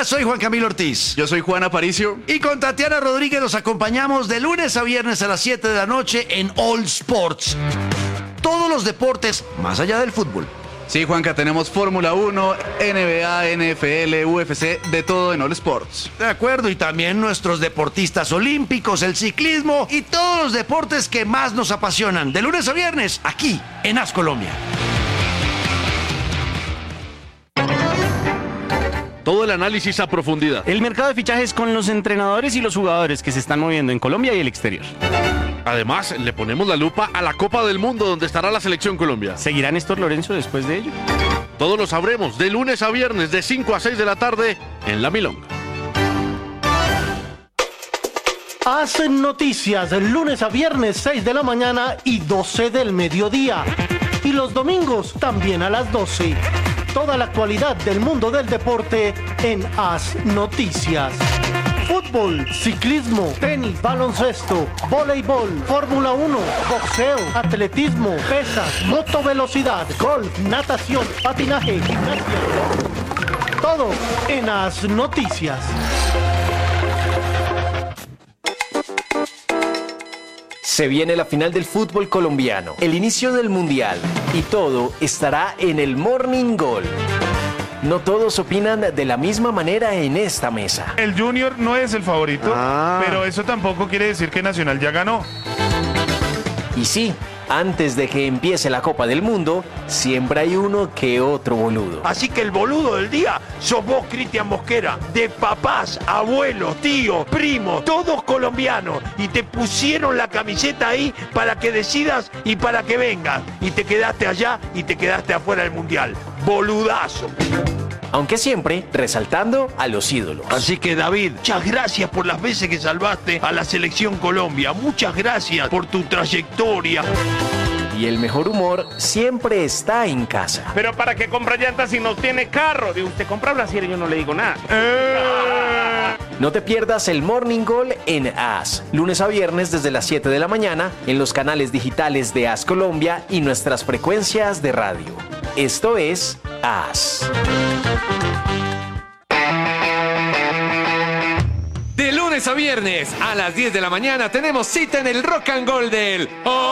Hola, soy Juan Camilo Ortiz. Yo soy Juan Aparicio. Y con Tatiana Rodríguez los acompañamos de lunes a viernes a las 7 de la noche en All Sports. Todos los deportes más allá del fútbol. Sí, Juanca, tenemos Fórmula 1, NBA, NFL, UFC, de todo en All Sports. De acuerdo, y también nuestros deportistas olímpicos, el ciclismo y todos los deportes que más nos apasionan. De lunes a viernes, aquí en AS Colombia. Todo el análisis a profundidad. El mercado de fichajes con los entrenadores y los jugadores que se están moviendo en Colombia y el exterior. Además, le ponemos la lupa a la Copa del Mundo, donde estará la Selección Colombia. ¿Seguirá Néstor Lorenzo después de ello? Todo lo sabremos de lunes a viernes de 5 a 6 de la tarde en La Milonga. Hacen noticias lunes a viernes 6 de la mañana y 12 del mediodía. Y los domingos también a las 12. Toda la actualidad del mundo del deporte en AS Noticias. Fútbol, ciclismo, tenis, baloncesto, voleibol, Fórmula 1, boxeo, atletismo, pesas, motovelocidad, golf, natación, patinaje, gimnasia. Todo en AS Noticias. Se viene la final del fútbol colombiano, el inicio del mundial y todo estará en el Morning Gol. No todos opinan de la misma manera en esta mesa. El Junior no es el favorito, pero eso tampoco quiere decir que Nacional ya ganó. Y sí, antes de que empiece la Copa del Mundo, siempre hay uno que otro boludo. Así que el boludo del día sos vos, Cristian Mosquera. De papás, abuelos, tíos, primos, todos colombianos. Y te pusieron la camiseta ahí para que decidas y para que vengas. Y te quedaste allá y te quedaste afuera del Mundial. Boludazo. Aunque siempre resaltando a los ídolos. Así que David, muchas gracias por las veces que salvaste a la Selección Colombia. Muchas gracias por tu trayectoria. Y el mejor humor siempre está en casa. Pero ¿para qué compra llantas si no tiene carro? Digo, usted compra brasier y yo no le digo nada. No te pierdas el Morning Gol en AS. Lunes a viernes desde las 7 de la mañana en los canales digitales de AS Colombia y nuestras frecuencias de radio. Esto es AS. De lunes a viernes a las 10 de la mañana tenemos cita en el Rock and Roll del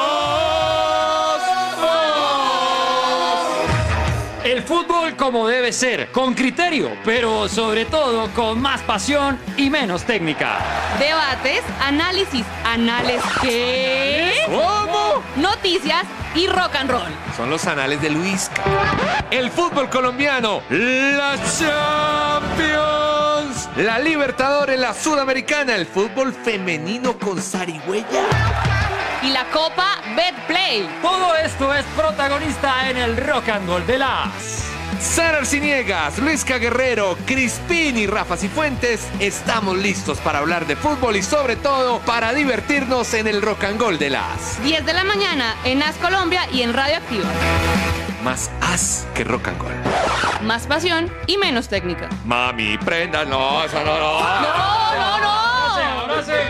El fútbol como debe ser, con criterio, pero sobre todo con más pasión y menos técnica. Debates, análisis, ¿qué? ¿Cómo? Noticias y rock and roll. Son los anales de Luis. El fútbol colombiano, la Champions, la Libertadores, la Sudamericana, el fútbol femenino con zarigüeya. Y la Copa Betplay. Todo esto es protagonista en el Rock and Roll de las... Sara Arciniegas, Luisca Guerrero, Crispín y Rafa Cifuentes, estamos listos para hablar de fútbol y sobre todo para divertirnos en el Rock and Roll de las 10 de la mañana en AS Colombia y en Radio Activa. Más as que rock and roll. Más pasión y menos técnica. Mami, prenda, no, eso no. No. Ahora sí.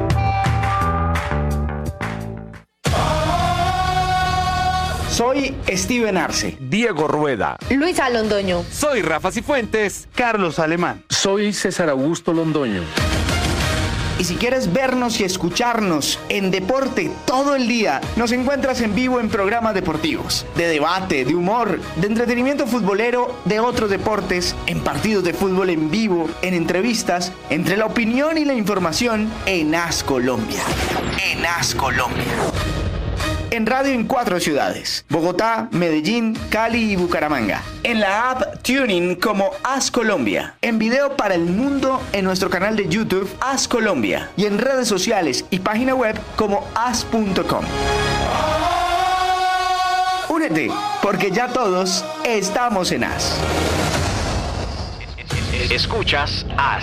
Soy Steven Arce, Diego Rueda, Luisa Londoño. Soy Rafa Cifuentes, Carlos Alemán. Soy César Augusto Londoño. Y si quieres vernos y escucharnos en deporte todo el día, nos encuentras en vivo en programas deportivos, de debate, de humor, de entretenimiento futbolero, de otros deportes, en partidos de fútbol en vivo, en entrevistas, entre la opinión y la información en AS Colombia. En AS Colombia. En radio en 4 ciudades: Bogotá, Medellín, Cali y Bucaramanga. En la app TuneIn como AS Colombia. En video para el mundo en nuestro canal de YouTube AS Colombia. Y en redes sociales y página web como as.com. Únete, porque ya todos estamos en AS. Escuchas AS.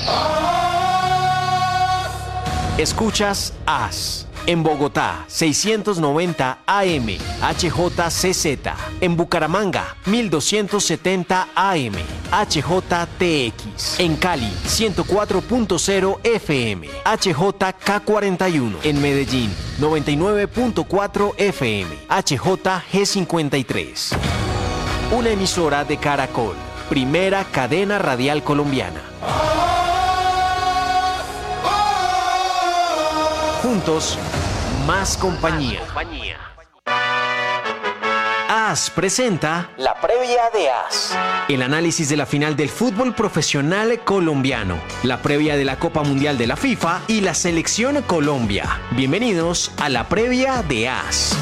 Escuchas AS. En Bogotá, 690 AM, HJCZ. En Bucaramanga, 1270 AM, HJTX. En Cali, 104.0 FM, HJK41. En Medellín, 99.4 FM, HJG53. Una emisora de Caracol, primera cadena radial colombiana. juntos, más compañía. AS presenta la previa de AS. El análisis de la final del fútbol profesional colombiano, la previa de la Copa Mundial de la FIFA y la Selección Colombia. Bienvenidos a la previa de AS.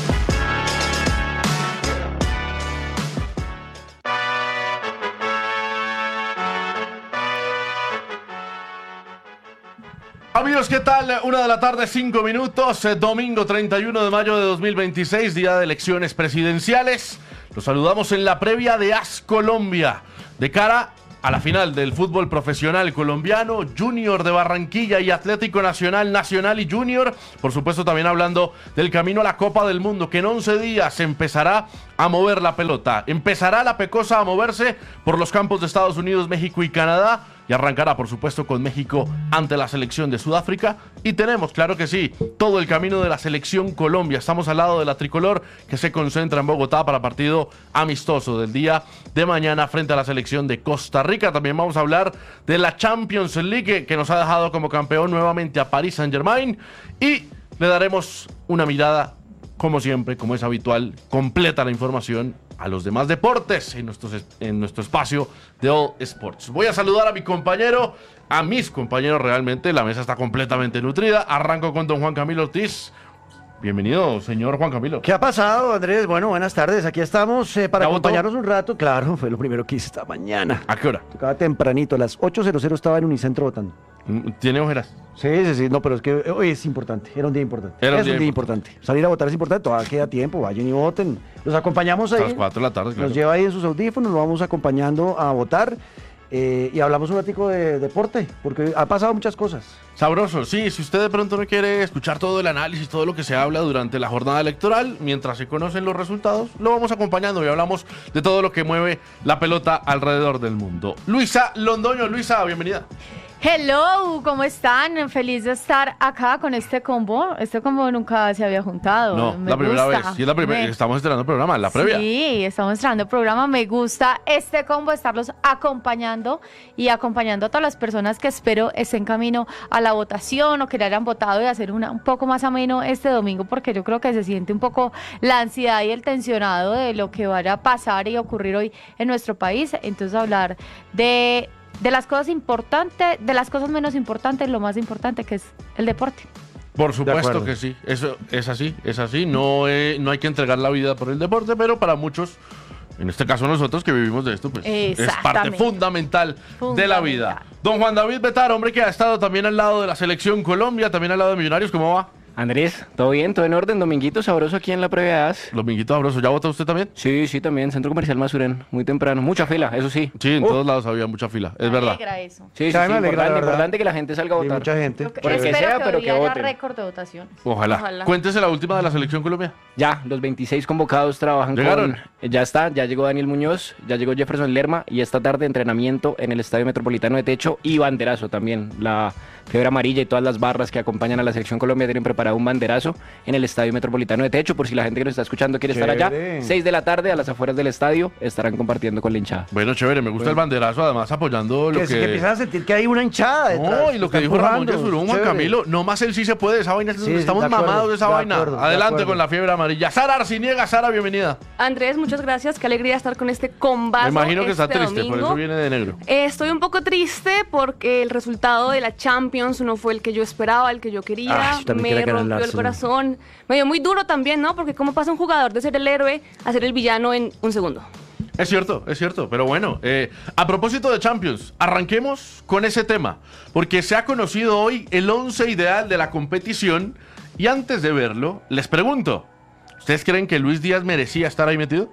Amigos, ¿qué tal? 1:00 PM, domingo 31 de mayo de 2026, día de elecciones presidenciales. Los saludamos en la previa de AS Colombia, de cara a la final del fútbol profesional colombiano, Junior de Barranquilla y Atlético Nacional, Nacional y Junior. Por supuesto, también hablando del camino a la Copa del Mundo, que en 11 días empezará a mover la pelota. Empezará la Pecosa a moverse por los campos de Estados Unidos, México y Canadá. Y arrancará, por supuesto, con México ante la selección de Sudáfrica. Y tenemos, claro que sí, todo el camino de la selección Colombia. Estamos al lado de la tricolor que se concentra en Bogotá para partido amistoso del día de mañana frente a la selección de Costa Rica. También vamos a hablar de la Champions League que nos ha dejado como campeón nuevamente a Paris Saint-Germain. Y le daremos una mirada, como siempre, como es habitual, completa la información a los demás deportes en nuestro espacio de All Sports. Voy a saludar a mi compañero, a mis compañeros realmente. La mesa está completamente nutrida. Arranco con don Juan Camilo Ortiz. Bienvenido, señor Juan Camilo. ¿Qué ha pasado, Andrés? Bueno, buenas tardes. Aquí estamos para acompañarnos un rato. Claro, fue lo primero que hice esta mañana. ¿A qué hora? Tocaba tempranito, a las 8:00 estaba en Unicentro votando. ¿Tiene ojeras? Sí. No, pero es que hoy es importante. Era un día importante. Es un día importante. Salir a votar es importante. Todavía queda tiempo. Vayan y voten. Los acompañamos ahí. A las 4 de la tarde, claro. Nos lleva ahí en sus audífonos. Lo vamos acompañando a votar. Y hablamos un ratico de deporte, porque ha pasado muchas cosas. Sabroso, sí. Si usted de pronto no quiere escuchar todo el análisis, todo lo que se habla durante la jornada electoral, mientras se conocen los resultados, lo vamos acompañando y hablamos de todo lo que mueve la pelota alrededor del mundo. Luisa Londoño. Luisa, bienvenida. Hello, ¿cómo están? Feliz de estar acá con este combo. Este combo nunca se había juntado. No, me la primera gusta. vez. Sí, es la primera. Estamos estrenando el programa, la previa. Sí, estamos estrenando el programa. Me gusta este combo, estarlos acompañando y acompañando a todas las personas que espero estén camino a la votación o que le hayan votado y hacer un poco más ameno este domingo, porque yo creo que se siente un poco la ansiedad y el tensionado de lo que vaya a pasar y ocurrir hoy en nuestro país. Entonces, hablar de las cosas importantes, de las cosas menos importantes, lo más importante que es el deporte. Por supuesto que sí, eso es así. No hay que entregar la vida por el deporte, pero para muchos, en este caso nosotros que vivimos de esto, pues es parte fundamental de la vida. Don Juan David Betar, hombre que ha estado también al lado de la Selección Colombia, también al lado de Millonarios, ¿cómo va? Andrés, ¿todo bien? ¿Todo en orden? Dominguito sabroso aquí en la previa de AS. Dominguito sabroso, ¿ya vota usted también? Sí, también, Centro Comercial Masuren, muy temprano, mucha fila, eso sí. Sí, en todos lados había mucha fila, es verdad. Eso. Sí, importante que la gente salga a votar. Mucha gente. Por el que sea, pero que vote. Récord de votaciones. Ojalá. Cuéntese la última de la Selección Colombia. Ya, los 26 convocados trabajan ¿Llegaron? Ya llegó Daniel Muñoz, ya llegó Jefferson Lerma y esta tarde entrenamiento en el Estadio Metropolitano de Techo y banderazo también. La fiebre amarilla y todas las barras que acompañan a la Selección Colombia tienen preparado un banderazo en el Estadio Metropolitano de Techo, por si la gente que nos está escuchando quiere estar allá. 6 de la tarde a las afueras del estadio estarán compartiendo con la hinchada. Bueno, chévere, me gusta el banderazo, además apoyando lo que empiezan a sentir que hay una hinchada detrás. No, y lo que dijo Ramón Yesurún, Juan Camilo, no más él sí se puede, esa vaina, estamos mamados de esa vaina. Adelante con la fiebre amarilla. Sara Arciniega, Sara, bienvenida. Andrés, muchas gracias, qué alegría estar con este combazo. Me imagino que está triste, domingo. por eso viene de negro. Estoy un poco triste porque el resultado de la Champions no fue el que yo esperaba, el que yo quería. Me rompió el corazón. Me dio muy duro también, ¿no? Porque cómo pasa un jugador de ser el héroe a ser el villano en un segundo. Es cierto, pero bueno, a propósito de Champions, arranquemos con ese tema, porque se ha conocido hoy el 11 ideal de la competición y antes de verlo, les pregunto, ¿ustedes creen que Luis Díaz merecía estar ahí metido?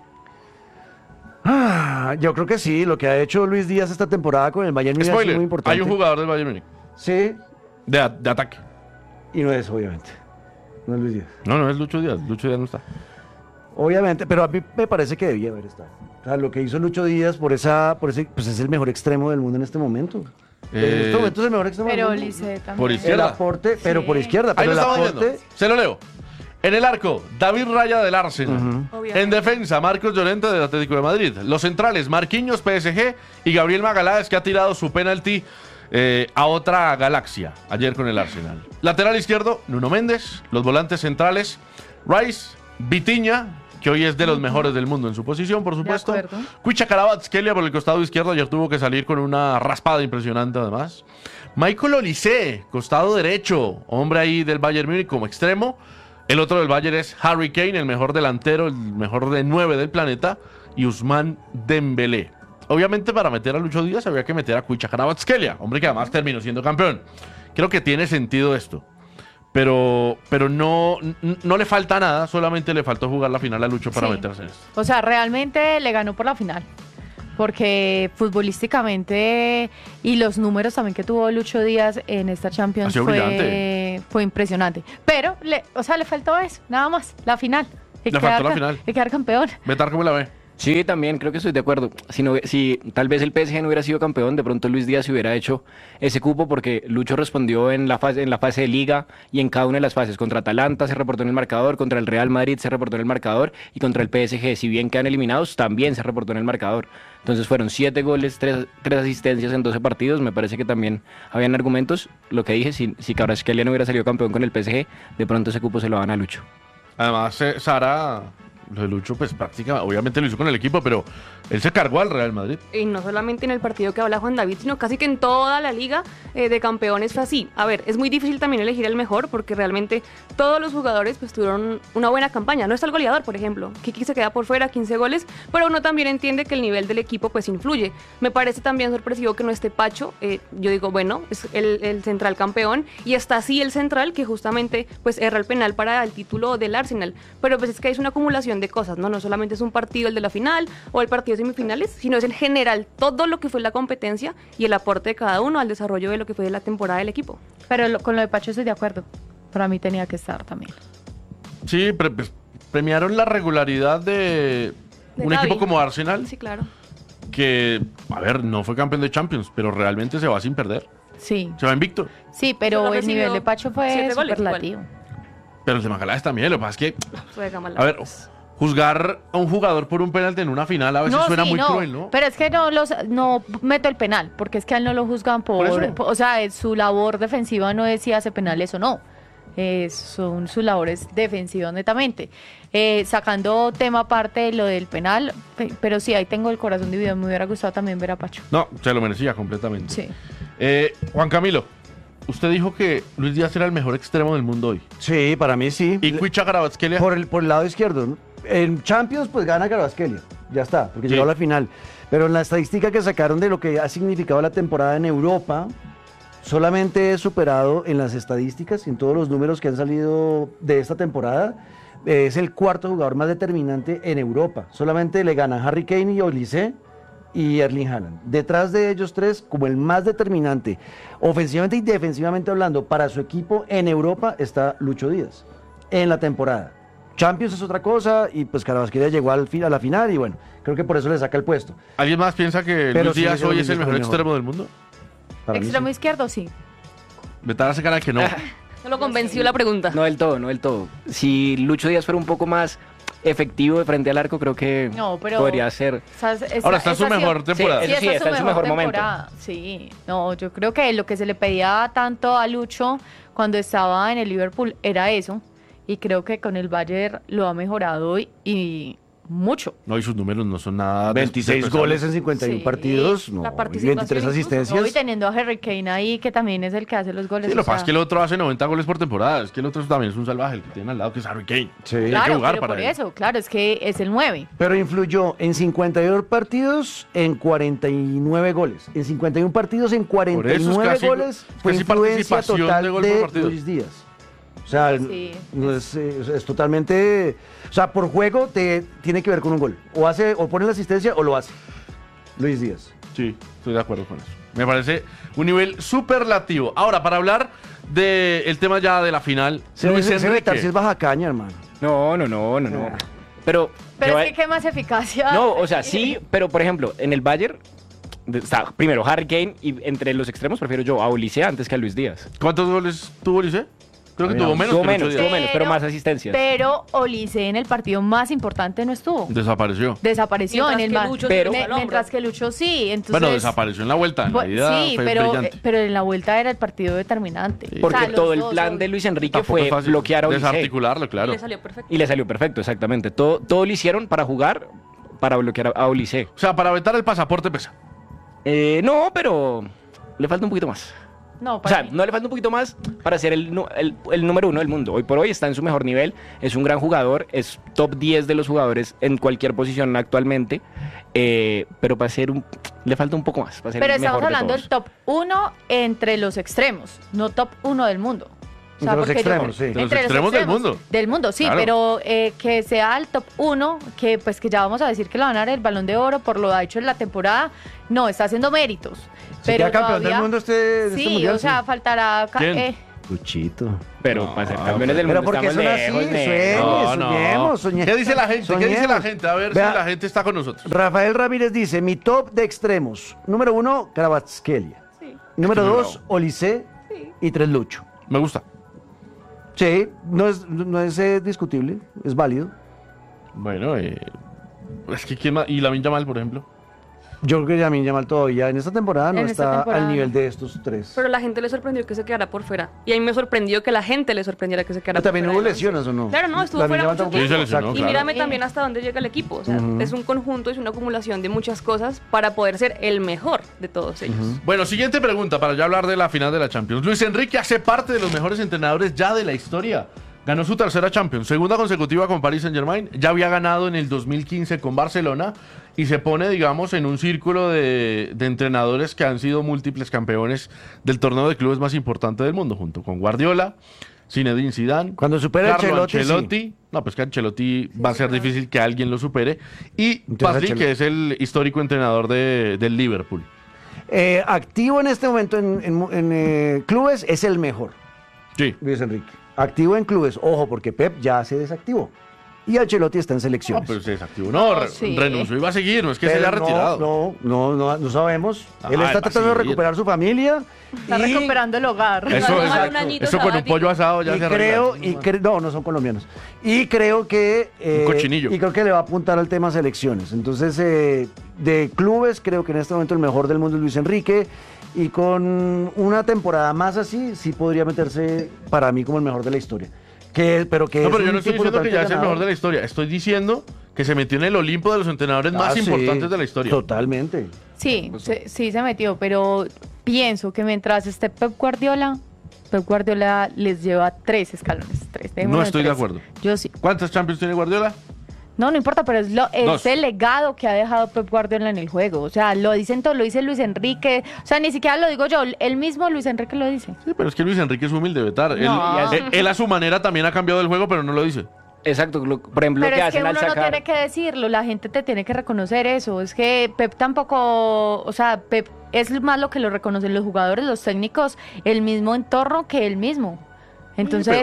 Yo creo que sí, lo que ha hecho Luis Díaz esta temporada con el Bayern Múnich es muy importante. Hay un jugador del Bayern Múnich. Sí. De ataque. Y no es, obviamente. No es Luis Díaz. No es Lucho Díaz. Lucho Díaz no está. Obviamente, pero a mí me parece que debía haber estado. O sea, lo que hizo Lucho Díaz por ese, pues es el mejor extremo del mundo en este momento. En este momento es el mejor extremo del mundo. Lice también. Por izquierda. El aporte, pero por izquierda. Pero ahí lo el aporte... Se lo leo. En el arco, David Raya del Arsenal. En defensa, Marcos Llorente del Atlético de Madrid. Los centrales, Marquinhos, PSG, y Gabriel Magaláes, que ha tirado su penalti a otra galaxia ayer con el Arsenal. Lateral izquierdo, Nuno Méndez. Los volantes centrales, Rice, Vitinha, que hoy es de los mejores del mundo en su posición, por supuesto. Kvicha Kvaratskhelia por el costado izquierdo, ayer tuvo que salir con una raspada impresionante además. Michael Olise, costado derecho, hombre ahí del Bayern Múnich como extremo. El otro del Bayern es Harry Kane, el mejor delantero, el mejor de 9 del planeta, y Ousmane Dembélé. Obviamente para meter a Lucho Díaz había que meter a Kvicha Kvaratskhelia, hombre que además terminó siendo campeón. Creo que tiene sentido esto. Pero no le falta nada, solamente le faltó jugar la final a Lucho para meterse en esto. O sea, realmente le ganó por la final. Porque futbolísticamente y los números también que tuvo Lucho Díaz en esta Champions fue impresionante. Pero, le faltó eso, nada más, la final. Le faltó la final. Y quedar campeón. Betar, ¿cómo la ve? Sí, también creo que estoy de acuerdo. Si tal vez el PSG no hubiera sido campeón, de pronto Luis Díaz se hubiera hecho ese cupo porque Lucho respondió en la fase de Liga y en cada una de las fases. Contra Atalanta se reportó en el marcador, contra el Real Madrid se reportó en el marcador y contra el PSG, si bien quedan eliminados, también se reportó en el marcador. Entonces fueron 7 goles, 3 asistencias en 12 partidos. Me parece que también habían argumentos. Lo que dije, si Kvaratskhelia no hubiera salido campeón con el PSG, de pronto ese cupo se lo dan a Lucho. Además, Sara... Lo de Lucho, pues prácticamente, obviamente lo hizo con el equipo, pero él se cargó al Real Madrid. Y no solamente en el partido que habla Juan David, sino casi que en toda la liga de campeones fue así. A ver, es muy difícil también elegir el mejor, porque realmente todos los jugadores pues tuvieron una buena campaña. No está el goleador, por ejemplo. Kiki se queda por fuera, 15 goles, pero uno también entiende que el nivel del equipo pues influye. Me parece también sorpresivo que no esté Pacho. Yo digo, bueno, es el central campeón, y está así el central que justamente pues erra el penal para el título del Arsenal. Pero pues es que es una acumulación de cosas, ¿no? No solamente es un partido el de la final o el partido de semifinales, sino es en general todo lo que fue la competencia y el aporte de cada uno al desarrollo de lo que fue la temporada del equipo. Pero con lo de Pacho estoy de acuerdo. Para mí tenía que estar también. Sí, premiaron la regularidad de un equipo como Arsenal. Sí, claro. Que, a ver, no fue campeón de Champions, pero realmente se va sin perder. Sí. Se va invicto. Sí, pero el nivel de Pacho fue superlativo. Pero el de Magaláes también, lo que pasa es que... A ver, juzgar a un jugador por un penalti en una final a veces suena muy cruel, ¿no? Pero es que no meto el penal, porque es que a él no lo juzgan o sea, su labor defensiva no es si hace penales o no. Son sus labores defensivas netamente. Sacando tema aparte de lo del penal, pero sí, ahí tengo el corazón dividido. Me hubiera gustado también ver a Pacho. No, se lo merecía completamente. Sí. Juan Camilo, usted dijo que Luis Díaz era el mejor extremo del mundo hoy. Sí, para mí sí. ¿Y Kvicha Kvaratskhelia? Por el lado izquierdo, ¿no? En Champions, pues gana Kvaratskhelia. Ya está, porque llegó a la final. Pero en la estadística que sacaron de lo que ha significado la temporada en Europa, solamente es superado en las estadísticas y en todos los números que han salido de esta temporada. Es el cuarto jugador más determinante en Europa. Solamente le ganan Harry Kane y Olise y Erling Haaland. Detrás de ellos tres, como el más determinante, ofensivamente y defensivamente hablando, para su equipo en Europa está Lucho Díaz en la temporada. Champions es otra cosa y pues Kvaratskhelia llegó a la final y bueno, creo que por eso le saca el puesto. ¿Alguien más piensa que Luis Díaz hoy es el mejor extremo del mundo? Extremo izquierdo, sí. Betar hace cara que no. No lo convenció la pregunta. No del todo. Si Lucho Díaz fuera un poco más efectivo de frente al arco, creo que podría ser. Ahora está en su mejor temporada. Sí, está en su mejor momento. Sí, no, yo creo que lo que se le pedía tanto a Lucho cuando estaba en el Liverpool era eso. Y creo que con el Bayern lo ha mejorado y mucho. No, y sus números no son nada... 26 goles en 51 partidos, no, y 23 asistencias. Y teniendo a Harry Kane ahí, que también es el que hace los goles. Sí, lo que pasa es que el otro hace 90 goles por temporada. Es que el otro también es un salvaje, el que tiene al lado, que es Harry Kane. Sí. Claro, que jugar pero para por él. eso, claro, es que es el 9. Pero influyó en 52 partidos en 49 goles. En 51 partidos en 49 goles fue influencia total de Luis Díaz. O sea, no es totalmente... O sea, por juego tiene que ver con un gol. O pone la asistencia o lo hace. Luis Díaz. Sí, estoy de acuerdo con eso. Me parece un nivel superlativo. Ahora, para hablar del tema ya de la final, Luis Enrique. Si es baja caña, hermano. No. Pero es que qué más eficacia. No, o sea, sí, pero por ejemplo, en el Bayern está primero Harry Kane y entre los extremos prefiero yo a Olise antes que a Luis Díaz. ¿Cuántos goles tuvo Olise? Creo que tuvo menos. Tuvo menos, pero más asistencias. Pero Olise en el partido más importante no estuvo. Desapareció mientras que Lucho sí. Entonces, bueno, desapareció en la vuelta. En la ida sí, fue pero brillante. en la vuelta era el partido determinante. Sí. Porque todo el plan de Luis Enrique fue bloquear a Olise. Desarticularlo, claro. Y le salió perfecto, exactamente. Todo lo hicieron para jugar, para bloquear a Olise. O sea, para vetar el pasaporte pesa. No, pero le falta un poquito más. No le falta un poquito más para ser el número 1 del mundo. Hoy por hoy está en su mejor nivel, es un gran jugador, es top 10 de los jugadores en cualquier posición actualmente, pero para ser le falta un poco más. Pero estamos hablando del top 1 entre los extremos, no top 1 del mundo. O sea, entre los extremos, sí. Entre los extremos del mundo. Del mundo, sí, claro. Pero que sea el top 1, que ya vamos a decir que le van a dar el Balón de Oro por lo hecho en la temporada, no, está haciendo méritos. ¿Se queda campeón del mundo este mundial? O sea, faltará... Luchito. Pero para ser campeones del mundo porque estamos lejos. Soñemos. ¿Qué dice la gente? ¿Qué dice la gente? A ver si la gente está con nosotros. Rafael Ramírez dice, mi top de extremos. Número 1, Kvaratskhelia. Sí. Número 2, Olise. Sí. Y 3, Lucho. Me gusta. Sí, no es discutible, es válido. Bueno, es que ¿quién más? ¿Y Lamine Yamal, por ejemplo? Yo creo que Lamine Yamal todavía en esta temporada no está al nivel de estos tres. Pero la gente le sorprendió que se quedara por fuera. Y a mí me sorprendió que la gente le sorprendiera que se quedara por fuera. ¿También hubo lesiones o no? Claro, no, estuvo fuera mucho tiempo. Sí, se lesionó, y mírame también hasta dónde llega el equipo. O sea, es un conjunto, es una acumulación de muchas cosas para poder ser el mejor de todos ellos. Bueno, siguiente pregunta para ya hablar de la final de la Champions. Luis Enrique hace parte de los mejores entrenadores ya de la historia. Ganó su tercera Champions, segunda consecutiva con Paris Saint-Germain. Ya había ganado en el 2015 con Barcelona y se pone, digamos, en un círculo de entrenadores que han sido múltiples campeones del torneo de clubes más importante del mundo, junto con Guardiola, Zinedine Zidane, cuando supera Carlo Ancelotti. Sí. No, pues que Ancelotti va a ser difícil que alguien lo supere. Y Pazzi, que es el histórico entrenador del Liverpool. Activo en este momento en clubes es el mejor. Sí. Luis Enrique. Activo en clubes, ojo, porque Pep ya se desactivó. Y Ancelotti está en selecciones. No, pero se desactivó. No, renunció y va a seguir, no es que se haya retirado. No sabemos. Él está tratando de recuperar su familia. Está recuperando el hogar. Eso con un pollo asado ya se arregla. No son colombianos. Y creo que... un cochinillo. Y creo que le va a apuntar al tema selecciones. Entonces, de clubes, creo que en este momento el mejor del mundo es Luis Enrique. Y con una temporada más así, sí podría meterse para mí como el mejor de la historia. Pero yo no estoy diciendo que ya es el mejor de la historia. Estoy diciendo que se metió en el Olimpo de los entrenadores más importantes de la historia. Totalmente. Sí, sí se metió, pero pienso que mientras esté Pep Guardiola les lleva 3 escalones. No estoy de acuerdo. Yo sí. ¿Cuántas Champions tiene Guardiola? No importa, pero es el legado que ha dejado Pep Guardiola en el juego. O sea, lo dicen todos, lo dice Luis Enrique. O sea, ni siquiera lo digo yo, el mismo Luis Enrique lo dice. Sí, pero es que Luis Enrique es humilde, vetar. No. Él a su manera también ha cambiado el juego, pero no lo dice. Exacto, por ejemplo, pero que es que uno no tiene que decirlo, la gente te tiene que reconocer eso. Es que Pep tampoco, o sea, Pep es más lo que lo reconocen los jugadores, los técnicos, el mismo entorno que él mismo. Entonces,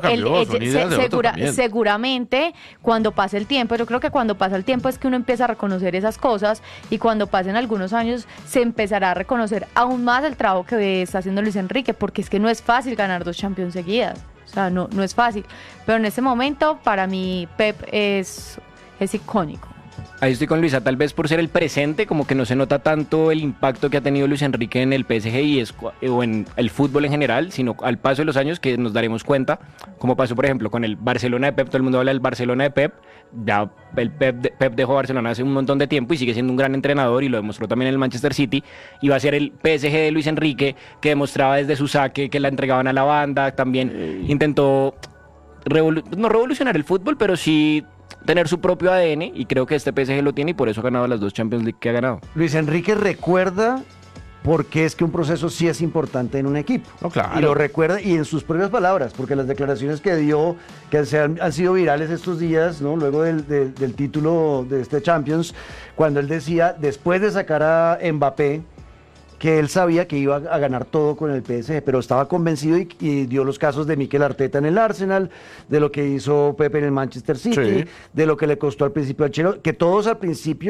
seguramente cuando pase el tiempo, yo creo que cuando pasa el tiempo es que uno empieza a reconocer esas cosas y cuando pasen algunos años se empezará a reconocer aún más el trabajo que está haciendo Luis Enrique, porque es que no es fácil ganar 2 Champions seguidas, o sea, no es fácil, pero en este momento para mí Pep es icónico. Ahí estoy con Luisa, tal vez por ser el presente, como que no se nota tanto el impacto que ha tenido Luis Enrique en el PSG o en el fútbol en general, sino al paso de los años que nos daremos cuenta, como pasó por ejemplo con el Barcelona de Pep. Todo el mundo habla del Barcelona de Pep, ya el Pep dejó Barcelona hace un montón de tiempo y sigue siendo un gran entrenador y lo demostró también en el Manchester City, y va a ser el PSG de Luis Enrique, que demostraba desde su saque que la entregaban a la banda, también intentó no revolucionar el fútbol, pero sí tener su propio ADN, y creo que este PSG lo tiene y por eso ha ganado las 2 Champions League que ha ganado. Luis Enrique recuerda por qué es que un proceso sí es importante en un equipo. No, claro. Y lo recuerda, y en sus propias palabras, porque las declaraciones que dio, que han sido virales estos días, ¿no? Luego del título de este Champions, cuando él decía, después de sacar a Mbappé, que él sabía que iba a ganar todo con el PSG, pero estaba convencido y dio los casos de Mikel Arteta en el Arsenal, de lo que hizo Pepe en el Manchester City, de lo que le costó al principio a Ancelotti, que todos al principio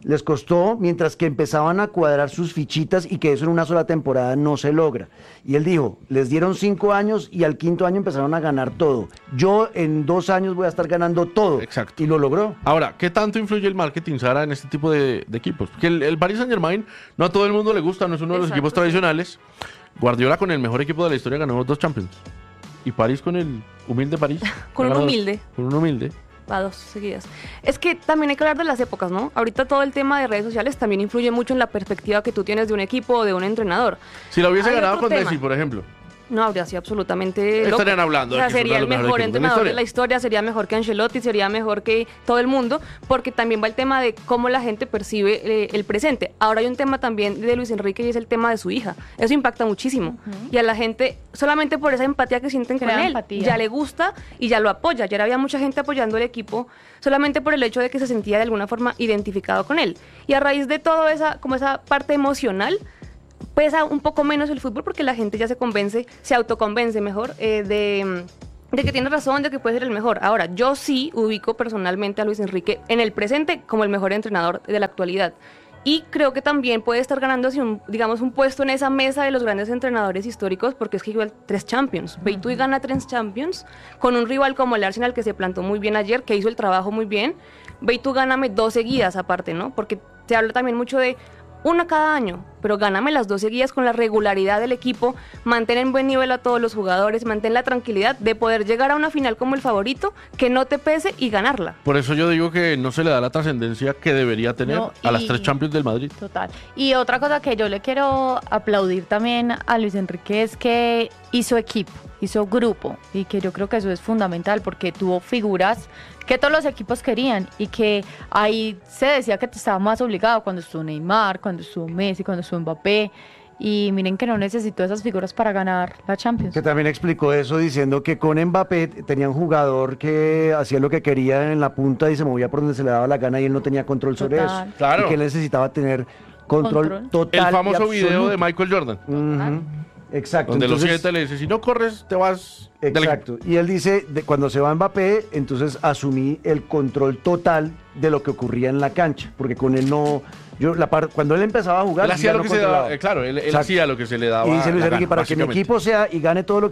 Les costó, mientras que empezaban a cuadrar sus fichitas y que eso en una sola temporada no se logra. Y él dijo, les dieron 5 años y al 5º año empezaron a ganar todo. Yo en 2 años voy a estar ganando todo. Exacto. Y lo logró. Ahora, ¿qué tanto influye el marketing, Sara, en este tipo de equipos? Porque el Paris Saint-Germain no a todo el mundo le gusta, no es uno de los equipos tradicionales. Guardiola con el mejor equipo de la historia ganó 2 Champions. Y París con el humilde París. Con un humilde. Con un humilde. A 2 seguidas. Es que también hay que hablar de las épocas, ¿no? Ahorita todo el tema de redes sociales también influye mucho en la perspectiva que tú tienes de un equipo o de un entrenador. Si lo hubiese ganado con Messi, por ejemplo. No, habría sido absolutamente loco. Estarían hablando. O sea, sería el mejor entrenador de la historia, sería mejor que Ancelotti, sería mejor que todo el mundo, porque también va el tema de cómo la gente percibe el presente. Ahora hay un tema también de Luis Enrique y es el tema de su hija. Eso impacta muchísimo. Y a la gente, solamente por esa empatía que sienten con él, ya le gusta y ya lo apoya. Ayer había mucha gente apoyando el equipo solamente por el hecho de que se sentía de alguna forma identificado con él. Y a raíz de todo esa parte emocional, pesa un poco menos el fútbol porque la gente ya se autoconvence mejor de que tiene razón, de que puede ser el mejor. Ahora, yo sí ubico personalmente a Luis Enrique en el presente como el mejor entrenador de la actualidad. Y creo que también puede estar ganando un puesto en esa mesa de los grandes entrenadores históricos, porque es que igual 3 Champions. Ve y tú y gana 3 Champions con un rival como el Arsenal, que se plantó muy bien ayer, que hizo el trabajo muy bien. Ve y tú gáname 2 seguidas aparte, ¿no? Porque se habla también mucho de una cada año, pero gáname las 2 seguidas con la regularidad del equipo, mantén en buen nivel a todos los jugadores, mantén la tranquilidad de poder llegar a una final como el favorito, que no te pese y ganarla. Por eso yo digo que no se le da la trascendencia que debería tener a las 3 Champions del Madrid. Total. Y otra cosa que yo le quiero aplaudir también a Luis Enrique es que hizo equipo, hizo grupo, y que yo creo que eso es fundamental porque tuvo figuras que todos los equipos querían y que ahí se decía que estaba más obligado cuando estuvo Neymar, cuando estuvo Messi, cuando estuvo Mbappé, y miren que no necesitó esas figuras para ganar la Champions. Que también explicó eso diciendo que con Mbappé tenía un jugador que hacía lo que quería en la punta y se movía por donde se le daba la gana y él no tenía control sobre eso. Claro. Y que él necesitaba tener control total. El famoso video de Michael Jordan. Exacto. Donde entonces, los 7 le dicen, si no corres, te vas. Exacto. Y él dice, cuando se va Mbappé, entonces asumí el control total de lo que ocurría en la cancha, porque con él no... cuando él empezaba a jugar, él hacía lo que se le daba, claro, él hacía lo que se le daba. Y dice Luis Enrique, para que mi básicamente. equipo sea y gane todo lo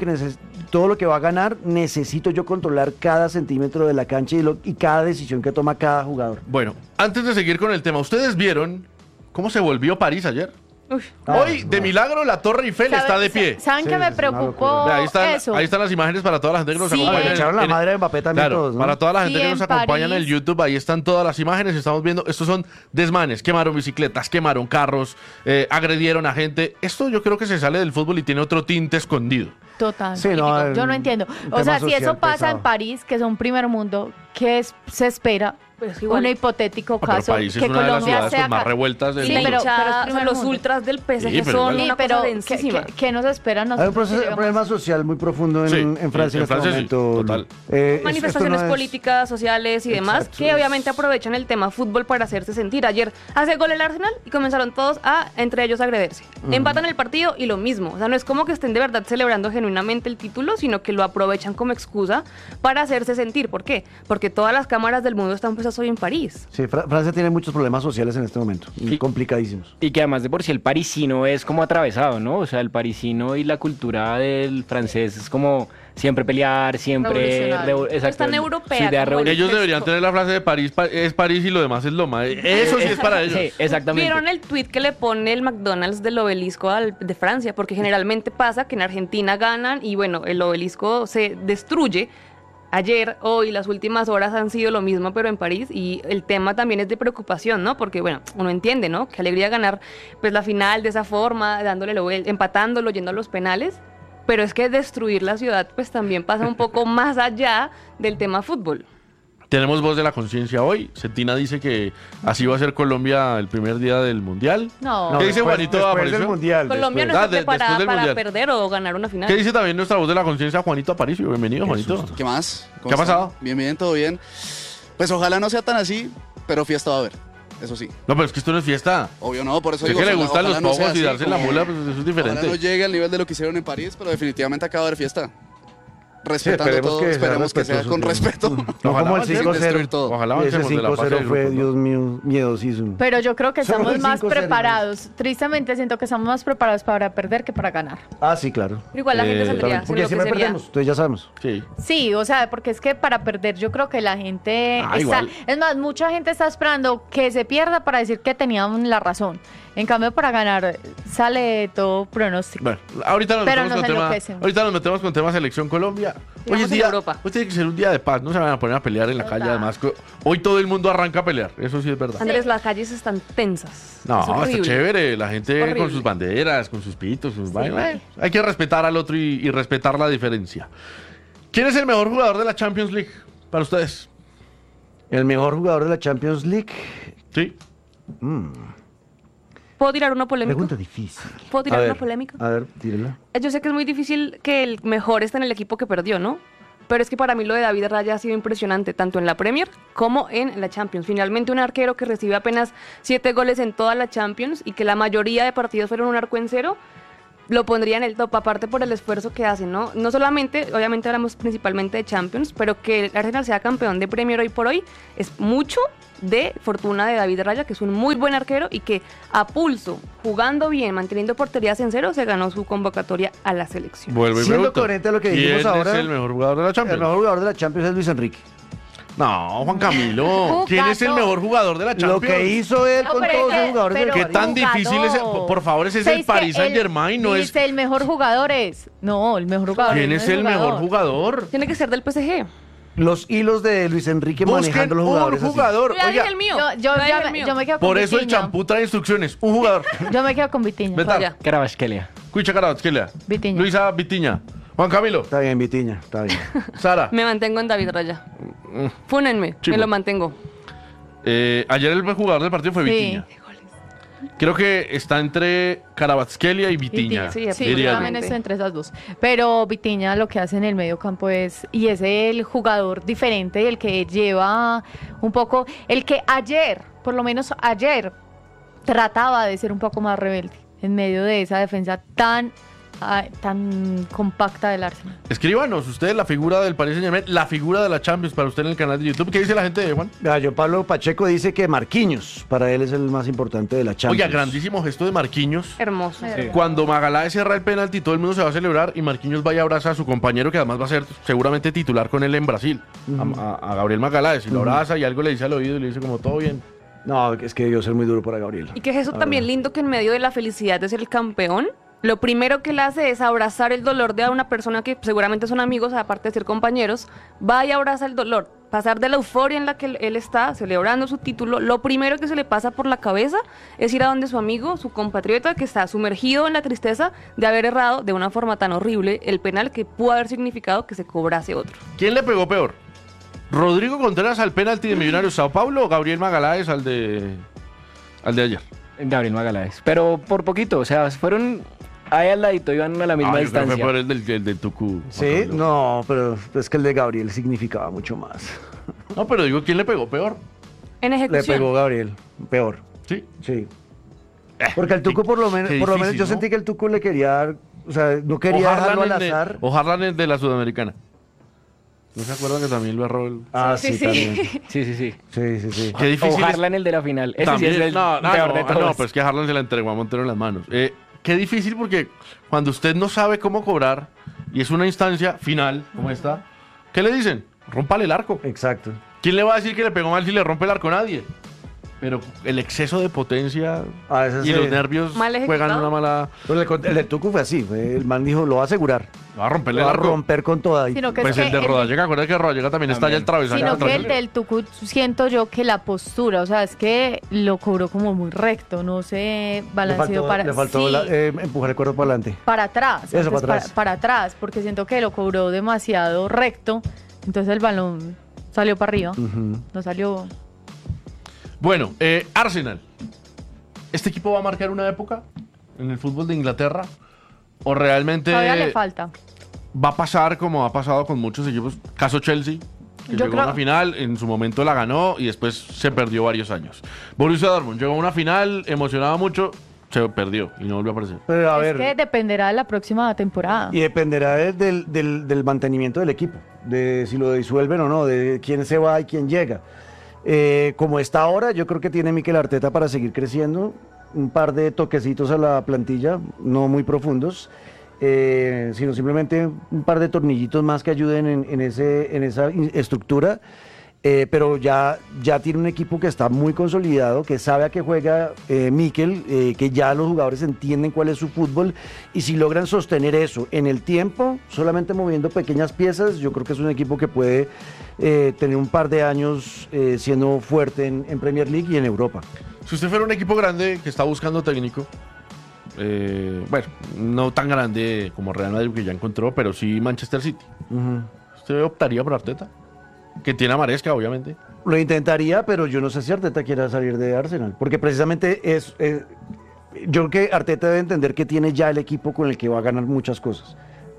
que va a ganar, necesito yo controlar cada centímetro de la cancha y cada decisión que toma cada jugador. Bueno, antes de seguir con el tema, ¿ustedes vieron cómo se volvió París ayer? Hoy, de milagro, la Torre Eiffel está de pie. ¿Saben qué me preocupó eso? Ahí están las imágenes para toda la gente que nos acompaña. Echaron la madre de Mbappé también todos, ¿no? Para toda la gente que nos acompaña en el YouTube, ahí están todas las imágenes. Estamos viendo, estos son desmanes. Quemaron bicicletas, quemaron carros, agredieron a gente. Esto yo creo que se sale del fútbol y tiene otro tinte escondido. Total. Sí, no, yo no entiendo. O sea, si eso pasa en París, que es un primer mundo, ¿qué se espera? Pues un hipotético caso París que es una Colombia de las sea más revueltas del mundo. pero los ultras del PSG Sí, son igual. una cosa densísima. ¿Qué nos espera? Hay un problema social muy profundo en Francia en este momento. Total. Manifestaciones políticas, sociales y demás, que obviamente aprovechan el tema fútbol para hacerse sentir. Ayer hace gol el Arsenal y comenzaron todos entre ellos a agrederse. Empatan el partido y lo mismo. O sea, no es como que estén de verdad celebrando genuinamente el título, sino que lo aprovechan como excusa para hacerse sentir. ¿Por qué? Porque todas las cámaras del mundo están puestas hoy en París. Sí, Francia tiene muchos problemas sociales en este momento, complicadísimos. Y que además de por sí el parisino es como atravesado, ¿no? O sea, el parisino y la cultura del francés es como siempre pelear, siempre... Es tan europea. Ellos deberían tener la frase de París es París y lo demás es Loma. Eso sí es para ellos. Sí, exactamente. ¿Vieron el tweet que le pone el McDonald's del obelisco de Francia? Porque generalmente pasa que en Argentina ganan y bueno, el obelisco se destruye. Ayer, hoy, las últimas horas han sido lo mismo, pero en París, y el tema también es de preocupación, ¿no? Porque, bueno, uno entiende, ¿no? Qué alegría ganar, pues, la final de esa forma, empatándolo, yendo a los penales, pero es que destruir la ciudad, pues, también pasa un poco más allá del tema fútbol. Tenemos voz de la conciencia hoy. Cetina dice que así va a ser Colombia el primer día del Mundial. No. ¿Qué dice Juanito después del Mundial? Colombia no está preparada para perder o ganar una final. ¿Qué dice también nuestra voz de la conciencia, Juanito Aparicio? Bienvenido, Juanito. ¿Qué más? ¿Qué ha pasado? Bien, todo bien. Pues ojalá no sea tan así, pero fiesta va a haber. Eso sí. No, pero es que esto no es fiesta. Obvio no, por eso sé digo, que le gustan los no pocos y darse la mula, pues eso es diferente. Ojalá no llegue al nivel de lo que hicieron en París, pero definitivamente acaba de haber fiesta. respetando todo, esperemos que sea con respeto. No como el destruir 5-0. todo. Ojalá Ese avancemos de la fase 5-0 del fue, grupo. Dios mío, miedosísimo. Pero yo creo que Solo estamos el más 5-0, preparados. Tristemente siento que estamos más preparados para perder que para ganar. Ah, sí, claro. Pero igual la gente saldría, se Porque siempre enloquecería. perdemos, entonces ya sabemos. Sí. Sí, o sea, porque es que para perder yo creo que la gente está... Igual. Es más, mucha gente está esperando que se pierda para decir que tenían la razón. En cambio, para ganar sale todo pronóstico. Bueno, ahorita nos, Pero metemos nos con tema, enloquecen. ahorita nos metemos con tema Selección Colombia. Hoy Digamos es en día, Europa. hoy tiene que ser un día de paz, no se van a poner a pelear en la calle. Además, hoy todo el mundo arranca a pelear, eso sí es verdad. Andrés, las calles están tensas. No, Es está horrible. chévere, la gente Horrible. con sus banderas, con sus pitos, sus vainas. Hay que respetar al otro y respetar la diferencia. ¿Quién es el mejor jugador de la Champions League para ustedes? El mejor jugador de la Champions League. Sí. ¿Puedo tirar uno polémico? Pregunta difícil. ¿Puedo tirar A uno ver, polémico? A ver, tírela. Yo sé que es muy difícil que el mejor esté en el equipo que perdió, ¿no? Pero es que para mí lo de David Raya ha sido impresionante, tanto en la Premier como en la Champions. Finalmente un arquero que recibe apenas 7 goles en toda la Champions y que la mayoría de partidos fueron un arco en cero, lo pondría en el top, aparte por el esfuerzo que hacen, ¿no? No solamente, obviamente hablamos principalmente de Champions, pero que el Arsenal sea campeón de Premier hoy por hoy es mucho de fortuna de David Raya, que es un muy buen arquero y que a pulso, jugando bien, manteniendo porterías en cero, se ganó su convocatoria a la selección. Vuelvo y Siendo pregunto, coherente a lo que dijimos ¿quién ahora, es el mejor jugador de la Champions? El mejor jugador de la Champions es Luis Enrique. No, Juan Camilo. ¿Quién es el mejor jugador de la Champions? Lo que hizo él No, con pero todos es los que- jugadores pero- del ¿Qué tan difícil es? Por favor, ese es el Paris Saint-Germain, no es... Dice el mejor jugador es... No, el mejor jugador ¿Quién no es el mejor jugador? Tiene que ser del PSG. Los hilos de Luis Enrique Busquen manejando los un jugadores así. jugador. Yo ya Oiga, dije el mío. Yo Ya ya dije el mío. yo me quedo con por eso el Vitinha. champú trae instrucciones. Un jugador. Yo me quedo con Vitinha. Veta. Carabasquelia. Cuicha Carabasquelia. Vitinha. Luisa Vitiña. Juan Camilo. Está bien, Vitiña, está bien. Sara. Me mantengo en David Raya. Fúnenme, Chivo. me lo mantengo. Ayer el jugador del partido fue Sí. Vitiña. Creo que está entre Carabasquelia y Vitiña. Sí, Sí, diría yo yo. también estoy entre esas dos. Pero Vitinha lo que hace en el medio campo es el jugador diferente, el que lleva un poco, el que ayer, por lo menos ayer, trataba de ser un poco más rebelde en medio de esa defensa tan compacta del Arsenal. Escríbanos, usted la figura del Paris Saint-Germain, la figura de la Champions para usted en el canal de YouTube. ¿Qué dice la gente, Juan? Gallo Pablo Pacheco dice que Marquinhos, para él es el más importante de la Champions. Oiga, grandísimo gesto de Marquinhos. Hermoso. Cuando Magaláes cierra el penalti, todo el mundo se va a celebrar y Marquinhos vaya a abrazar a su compañero, que además va a ser seguramente titular con él en Brasil, a Gabriel Magaláes. Y lo abraza y algo le dice al oído y le dice como todo bien. No, es que debió ser muy duro para Gabriel. Y que es eso también lindo, que en medio de la felicidad de ser el campeón, lo primero que él hace es abrazar el dolor de una persona que seguramente son amigos, aparte de ser compañeros, va y abraza el dolor. Pasar de la euforia en la que él está celebrando su título, lo primero que se le pasa por la cabeza es ir a donde su amigo, su compatriota, que está sumergido en la tristeza de haber errado de una forma tan horrible el penal que pudo haber significado que se cobrase otro. ¿Quién le pegó peor? ¿Rodrigo Contreras al penalti de Millonarios Sao Paulo o Gabriel Magaláes al de ayer? Gabriel Magaláes. Pero por poquito, o sea, fueron ahí al ladito, iban a la misma Yo creo que distancia. fue peor el del Tucú. Sí, no, pero es que el de Gabriel significaba mucho más. No, pero digo, ¿quién le pegó peor? En Le ejecución. pegó Gabriel, peor. Sí. Sí. Porque al Tucu por lo menos, qué yo difícil, ¿no? sentí que el Tucu le quería dar, o sea, no quería dejarlo al azar. O Harlan de la Sudamericana. ¿No se acuerdan que también lo erró el...? Ah, sí, también. Sí, sí, sí. Sí. Qué difícil O es- Harlan el de la final. Ese También, sí es el no, peor de todos. no, pues que Harlan se la entregó a Montero en las manos. Qué difícil, porque cuando usted no sabe cómo cobrar y es una instancia final como esta, ¿qué le dicen? Rómpale el arco. Exacto. ¿Quién le va a decir que le pegó mal si le rompe el arco? Nadie. Pero el exceso de potencia ese y sí. los nervios Mal juegan ejecutado. una mala... Pero el del Tucu fue así, el man dijo, lo va a asegurar. Va a romperle Lo va el a arco. romper con toda. Sino que Pues es el que de Rodallega, acuérdate que Rodallega también está ya el travesaño. Sino que el atrás. del Tucut siento yo que la postura, o sea, es que lo cobró como muy recto, no se balanceó para Le faltó sí, empujar el cuerpo para adelante. para atrás, Eso, antes para atrás. para atrás, porque siento que lo cobró demasiado recto, entonces el balón salió para arriba, no salió. Bueno, Arsenal. ¿Este equipo va a marcar una época en el fútbol de Inglaterra? ¿O realmente Todavía le falta. va a pasar como ha pasado con muchos equipos? Caso Chelsea, que Yo llegó creo- a una final, en su momento la ganó y después se perdió varios años. Borussia Dortmund llegó a una final, emocionaba mucho se perdió y no volvió a aparecer. Pero a Es ver, que dependerá de la próxima temporada. y dependerá del mantenimiento del equipo, de si lo disuelven o no, de quién se va y quién llega. Como está ahora, yo creo que tiene Mikel Arteta para seguir creciendo, un par de toquecitos a la plantilla, no muy profundos, sino simplemente un par de tornillitos más que ayuden en esa estructura. Pero ya tiene un equipo que está muy consolidado, que sabe a qué juega Mikel, que ya los jugadores entienden cuál es su fútbol, y si logran sostener eso en el tiempo, solamente moviendo pequeñas piezas, yo creo que es un equipo que puede tener un par de años siendo fuerte en Premier League y en Europa. Si usted fuera un equipo grande que está buscando técnico, bueno, no tan grande como Real Madrid, que ya encontró, pero sí Manchester City, ¿usted optaría por Arteta? Que tiene a Maresca, obviamente. Lo intentaría, pero yo no sé si Arteta quiera salir de Arsenal, porque precisamente yo creo que Arteta debe entender que tiene ya el equipo con el que va a ganar muchas cosas.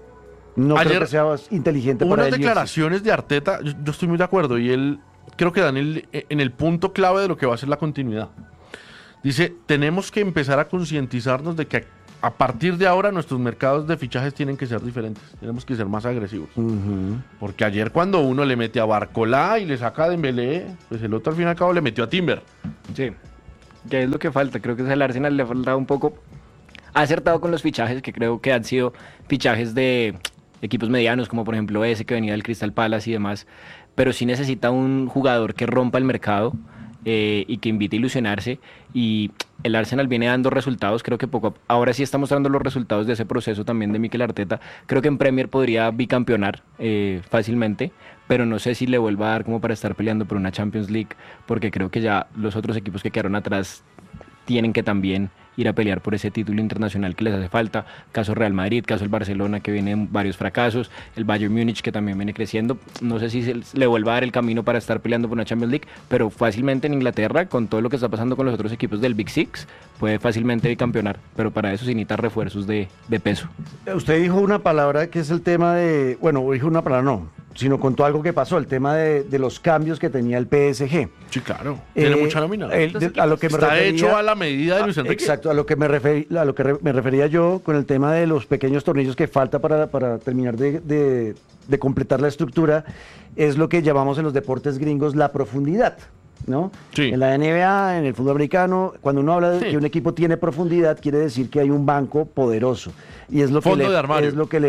No creo que sea inteligente para él. Unas declaraciones de Arteta, yo estoy muy de acuerdo, y él creo que dan en el punto clave de lo que va a ser la continuidad. Dice, tenemos que empezar a concientizarnos de que a partir de ahora nuestros mercados de fichajes tienen que ser diferentes, tenemos que ser más agresivos. Porque ayer cuando uno le mete a Barcolá y le saca a Dembélé, pues el otro al fin y al cabo le metió a Timber. Sí, que es lo que falta, creo que al Arsenal le ha faltado un poco, ha acertado con los fichajes, que creo que han sido fichajes de equipos medianos, como por ejemplo ese que venía del Crystal Palace y demás, pero sí necesita un jugador que rompa el mercado, y que invite a ilusionarse, y el Arsenal viene dando resultados, creo que ahora sí está mostrando los resultados de ese proceso también de Mikel Arteta. Creo que en Premier podría bicampeonar fácilmente, pero no sé si le vuelva a dar como para estar peleando por una Champions League, porque creo que ya los otros equipos que quedaron atrás tienen que también ir a pelear por ese título internacional que les hace falta. Caso Real Madrid, caso el Barcelona, que viene en varios fracasos, el Bayern Múnich, que también viene creciendo. No sé si le vuelva a dar el camino para estar peleando por una Champions League, pero fácilmente en Inglaterra, con todo lo que está pasando con los otros equipos del Big Six, puede fácilmente bicampeonar, pero para eso se necesita refuerzos de peso. Usted dijo una palabra que es el tema de, bueno, dijo una palabra no, sino contó algo que pasó, el tema de los cambios que tenía el PSG. Sí, claro. Tiene mucha nómina. A lo que me está refería, hecho a la medida de Luis Enrique. Exacto, a lo que me refería yo con el tema de los pequeños tornillos que falta para terminar de completar la estructura, es lo que llamamos en los deportes gringos la profundidad, ¿no? Sí. En la NBA, en el fútbol americano, cuando uno habla de que un equipo tiene profundidad, quiere decir que hay un banco poderoso. Y es lo Fondo que de armario. es lo que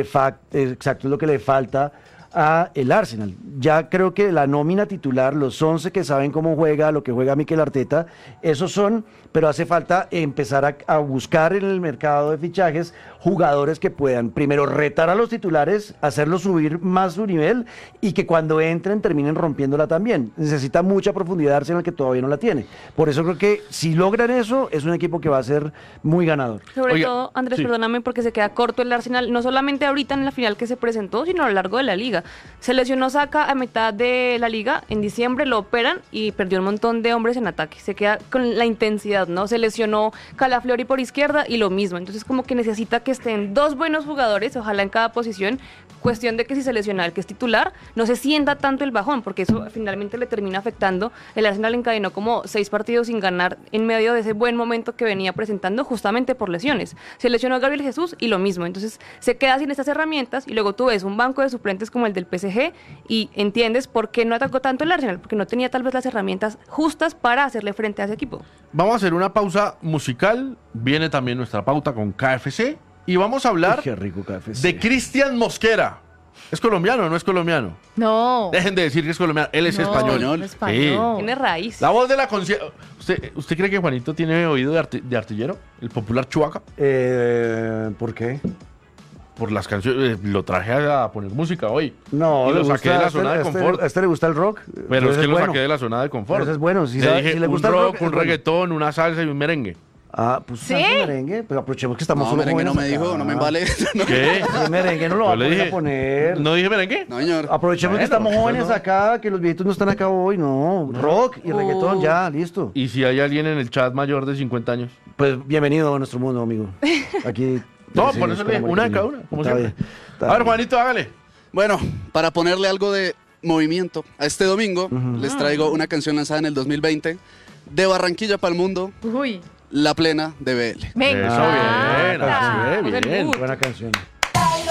le falta a el Arsenal. Ya creo que la nómina titular, los 11 que saben cómo juega, lo que juega Mikel Arteta, esos son, pero hace falta empezar a buscar en el mercado de fichajes jugadores que puedan primero retar a los titulares, hacerlos subir más su nivel y que cuando entren terminen rompiéndola también. Necesita mucha profundidad Arsenal que todavía no la tiene. Por eso creo que si logran eso, es un equipo que va a ser muy ganador. Sobre todo, Andrés, perdóname, porque se queda corto el Arsenal, no solamente ahorita en la final que se presentó, sino a lo largo de la liga. Se lesionó Saka a mitad de la liga, en diciembre lo operan y perdió un montón de hombres en ataque. Se queda con la intensidad, ¿no? Se lesionó Calafiori por izquierda y lo mismo. Entonces como que necesita que estén dos buenos jugadores, ojalá en cada posición. Cuestión de que si se lesiona el que es titular, no se sienta tanto el bajón, porque eso finalmente le termina afectando. El Arsenal encadenó como 6 partidos sin ganar en medio de ese buen momento que venía presentando justamente por lesiones. Se lesionó Gabriel Jesús y lo mismo. Entonces se queda sin estas herramientas y luego tú ves un banco de suplentes como el del PSG y entiendes por qué no atacó tanto el Arsenal, porque no tenía tal vez las herramientas justas para hacerle frente a ese equipo. Vamos a hacer una pausa musical, viene también nuestra pauta con KFC y vamos a hablar Qué rico KFC. de Cristian Mosquera. ¿Es colombiano o no es colombiano? No. Dejen de decir que es colombiano, él es español. Es español. Tiene raíz. La voz de la conciencia. ¿Usted cree que Juanito tiene oído de artillero? ¿El popular Chubaca? ¿Por qué? Por las canciones, lo traje a poner música hoy. No, y lo saqué de la zona de confort. ¿A este le gusta el rock? Pero es que lo bueno. saqué de la zona de confort. Pero eso es bueno. Si Le dije si le gusta un el rock, un es bueno. reggaetón, una salsa y un merengue. Ah, pues ¿Sí? salsa merengue. Pues aprovechemos que estamos No, solo merengue no jóvenes me acá. dijo, no me embale. ¿Qué? Sí, merengue no lo va a Yo le poder dije- poner. ¿No dije merengue? No, señor. Aprovechemos que estamos jóvenes acá, que los viejitos no están acá hoy. No, rock y reggaetón, ya, listo. ¿Y si hay alguien en el chat mayor de 50 años? Pues bienvenido a nuestro mundo, amigo. Aquí. No, decimos por eso con le amor y una de cariño. cada una, como Está siempre. bien, está A ver, bien. Juanito, hágale. Bueno, para ponerle algo de movimiento. A este domingo les traigo una canción lanzada en el 2020 de Barranquilla para el mundo. Uy. La Plena de BL. Me encanta. Bien, buena canción.